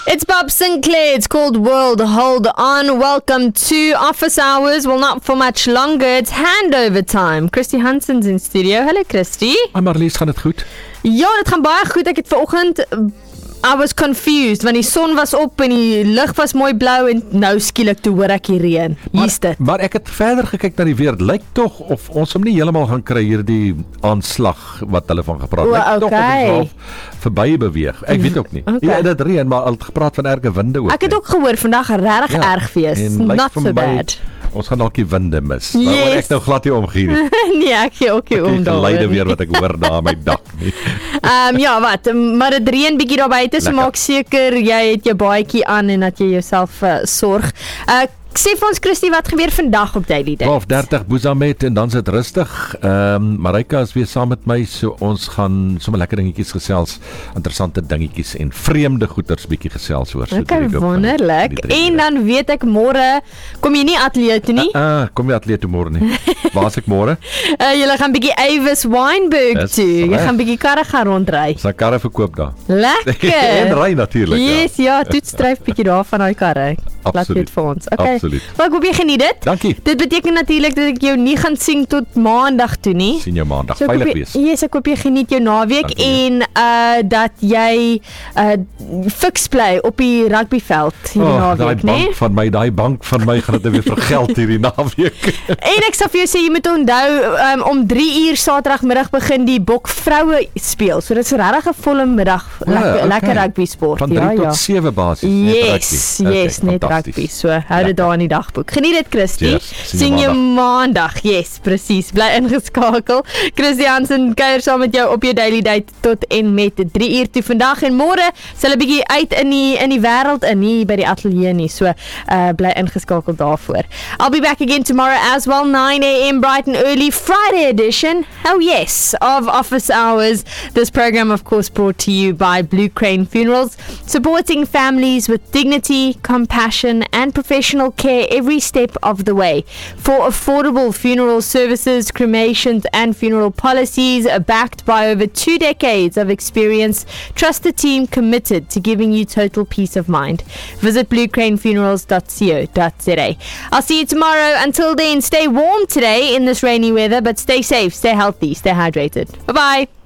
It's Bob Sinclair. It's called World Hold On. Welcome to Office Hours. Well, not for much longer. It's handover time. Christy Hansen's in studio. Hello, Christy. Hi Marlies, gaan het goed? Ja, dit gaan baie goed. Ek het vanoggend I was confused, want die son was op en die lug was mooi blou en nou skielik toe hoor ek die reën. Hier's dit. Maar ek het verder gekyk na die weer. Lyk tog of ons hom nie heeltemal gaan kry hierdie aanslag wat hulle van gepraat. Lyk tog of ons half verby beweeg. Ek weet ook nie. Ja, dit reën, maar al gepraat van erge winde ook. Ek het ook gehoor vandag regtig erg wees. Not so bad. Ons gaan dalk die winde mis. Maar ek nou glad nie omgee nie. Nee, ek gee ook nie om daaroor. Ek weer wat ek hoor daar my dak nie. Ja, wat? Maar dit reën bietjie daar buite, so maak seker jy het jou baadjie aan en dat jy jouself sorg. Sê vir ons Christy, wat gebeur vandag op Daily Date? 12:30 Boesamet en dan sit rustig. Marika is weer saam met my, so ons gaan sommer lekker dingetjies gesels, interessante dingetjies en vreemde goeters bietjie gesels oor. Okay, wonderlik. En dan weet ek môre kom jy nie ateljee toe nie? Kom jy ateljee toe môre nie. Waar is ek môre? Julle gaan bietjie Avis Wynberg toe. Jy gaan bietjie karre gaan rondry. Ons gaan karre verkoop daar. Lekker. En ry natuurlik. Yes, ja, toetsdryf bietjie daar van daai karre. Laat dit vir ons. Okay. Maar ek hoop jy geniet dit. Dankie. Dit beteken natuurlik dat ek jou nie gaan sien tot maandag toe nie. Sien jou maandag, so veilig wees. Yes, ek hoop jy geniet jou naweek en dat jy fiks bly op die rugbyveld hierdie naweek, né? Daai bank van my gaan dit weer vergeld hierdie naweek. En ek sal vir jou sê jy moet onthou om 3:00 Saterdagmiddag begin die Bok vroue speel. So dit is regtig 'n volle middag lekker rugby sport. Van 3 tot 7 basies. Yes, net rugby. So hou dit daar in die dagboek. Geniet dit, Christy. Sien jou maandag. Yes, presies. Bly ingeskakel. Christy Hansen kuier saam met jou op jou Daily Date tot en met 3:00 toe vandag en môre sal 'n bietjie uit in die wêreld nie by die ateljee nie. So bly ingeskakel daarvoor. I'll be back again tomorrow as well, 9 a.m. bright and early Friday edition. Oh yes, of Office Hours. This program of course brought to you by Blue Crane Funerals, supporting families with dignity, compassion and professional care every step of the way. For affordable funeral services, cremations and funeral policies backed by over 2 decades of experience, trust the team committed to giving you total peace of mind. Visit bluecranefunerals.co.za. I'll see you tomorrow. Until then, stay warm today in this rainy weather, but stay safe, stay healthy, stay hydrated. Bye-bye.